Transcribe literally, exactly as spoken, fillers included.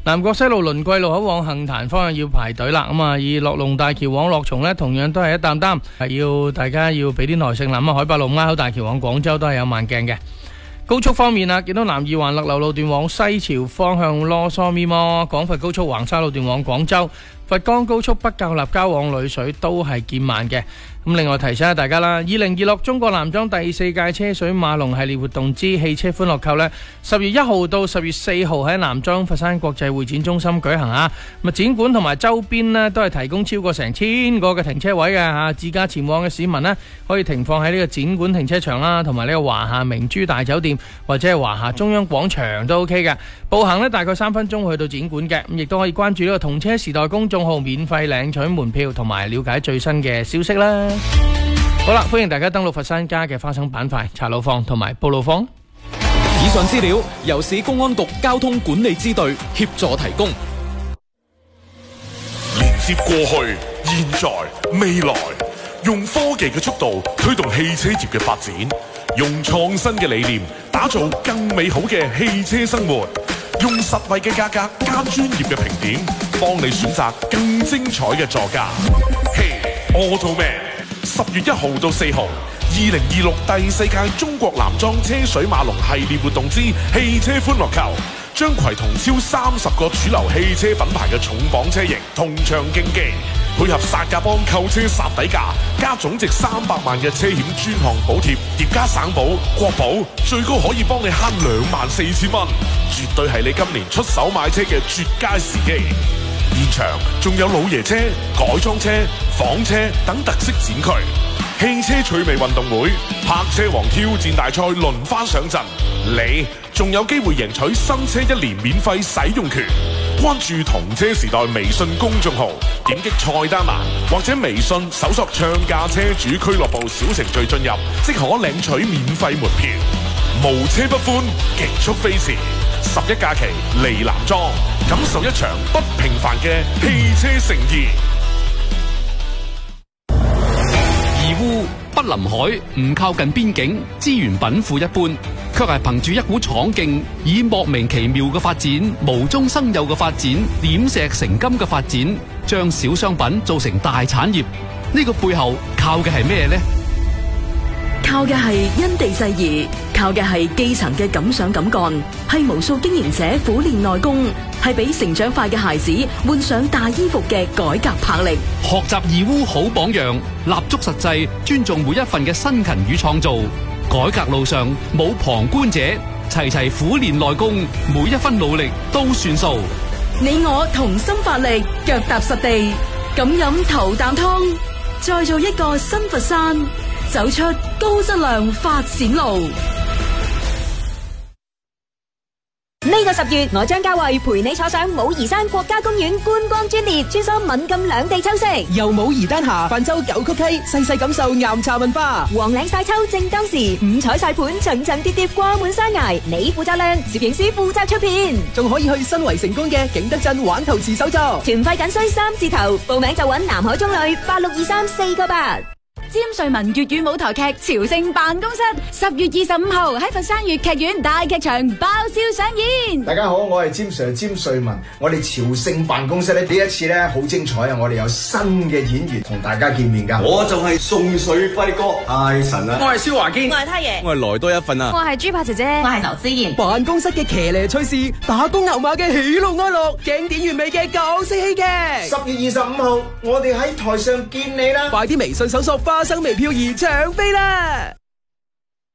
南國西路倫桂路口往杏壇方向要排隊啦。咁啊，而落龍大橋往樂松呢，同樣都係一擔擔，係要大家要俾啲耐性啦。咁啊，海八路鴉口大橋往廣州都係有慢鏡嘅。高速方面啊，見到南二環勒流路段往西潮方向囉嗦咪摩，廣佛高速橫沙路段往廣州，佛岡高速北滘立交往裏水都係見慢嘅。咁另外提醒下大家啦，二零二六中國男裝第四屆車水馬龍系列活動之汽車歡樂購呢，十月一號到十月四號喺南莊佛山國際會展中心舉行啊！咁展館同埋周邊呢都係提供超過成千個嘅停車位嘅嚇，自駕前往嘅市民呢可以停放喺呢個展館停車場啦，同埋呢個華夏明珠大酒店或者係華夏中央廣場都 OK 嘅。步行呢大概三分鐘去到展館嘅，咁亦都可以關注呢個同車時代公眾號免費領取門票同埋了解最新嘅消息啦。好啦，歡迎大家登錄佛山家嘅花生板塊查路況同埋報路況。 以上資料由市公安局交通管理支隊協助提供。 連接過去、現在、未來，用科技嘅速度推動汽車業嘅發展，用創新嘅理念打造更美好嘅汽車生活，用實惠嘅價格加專業嘅評點，幫你選擇更精彩嘅座駕。Hey Automan，十月一號到四號，二零二六第四屆中國男裝車水馬龍系列活動之汽車歡樂購，將攜同超三十個主流汽車品牌嘅重磅車型同場競技，配合薩價幫購車殺底價，加總值三百萬嘅車險專項補貼，疊加省保、國保，最高可以幫你慳兩萬四千蚊，絕對係你今年出手買車嘅絕佳時機。現場仲有老爺車、改裝車、房車等特色展區，汽車趣味運動會、泊車王挑戰大賽輪番上陣，你仲有機會贏取新車一年免費使用權。關注同車時代微信公眾號，點擊菜單欄或者微信搜索唱價車主俱樂部小程序進入，即可領取免費門票。無車不歡，極速飛馳。十一假期嚟南莊，感受一場不平凡嘅汽車盛宴。 義烏不臨海，唔靠近邊境，資源稟賦一般，卻係憑住一股闖勁，以莫名其妙嘅發展、無中生有嘅發展、點石成金嘅發展，將小商品做成大產業。呢個背後靠嘅係咩呢？ 靠嘅係因地制宜，靠嘅係基層嘅敢想敢幹，係無數經營者苦練內功，係俾成長快嘅孩子換上大衣服嘅改革魄力。 學習義烏好榜樣，立足實際，尊重每一份嘅辛勤與創造。改革路上冇旁觀者，齊齊苦練內功，每一分努力都算數。 你我同心發力，腳踏實地，敢飲頭啖湯，再做一個新佛山，走出高質量發展路。 呢個十月，我將嘉慧陪你坐上武夷山國家公園觀光專列，穿梭閩贛兩地秋色， 由武夷丹霞泛舟九曲溪，細細感受岩茶文化。 黃嶺晒秋正當時，五彩晒盤層層疊疊掛滿山崖，你負責亮，攝影師負責出片， 仲可以去新圍成功嘅景德鎮玩陶瓷手作。 團費僅需三字頭，報名就揾南海中旅八六二三四個八。詹瑞文粵語舞台劇《朝聖辦公室》十月二十五號喺佛山粵劇院大劇場爆笑上演。 大家好，我係詹 Sir 詹瑞文。我哋朝聖辦公室咧呢一次咧好精彩啊！我哋有新嘅演員同大家見面噶。 我就係宋水輝哥，太神啦！ 我係蕭華堅， 我係太爺， 我係來多一份啊！ 我係豬扒姐姐，我係劉思妍。 辦公室嘅騎呢趣事，打工牛馬嘅喜怒哀樂，經典完美嘅搞笑戲劇。 十月二十五號，我哋喺台上見你啦！ 快啲微信搜索花生微票而搶飛啦！